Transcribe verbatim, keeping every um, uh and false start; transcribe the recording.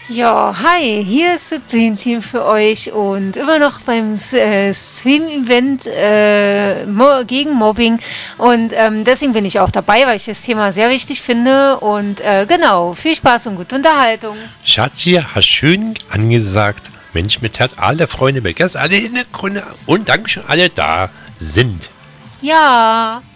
Ja, hi, hier ist das Dream Team für euch und immer noch beim äh, Stream-Event äh, Mo- gegen Mobbing und ähm, deswegen bin ich auch dabei, weil ich das Thema sehr wichtig finde und äh, genau, viel Spaß und gute Unterhaltung. Schatzi, hast schön angesagt. Mensch mit Herz, alle Freunde, Beggars, alle in der Kunde und Dankeschön, alle da sind. Ja.